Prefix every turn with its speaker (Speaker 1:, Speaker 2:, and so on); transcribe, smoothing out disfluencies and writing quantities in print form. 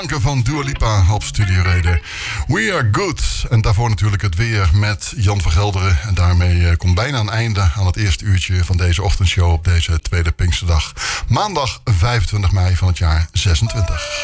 Speaker 1: Van Dua Lipa op Studio Reden. We are good. En daarvoor natuurlijk het weer met Jan van Gelderen. En daarmee komt bijna een einde aan het eerste uurtje van deze ochtendshow op deze tweede Pinksterdag. Maandag 25 mei van het jaar 26.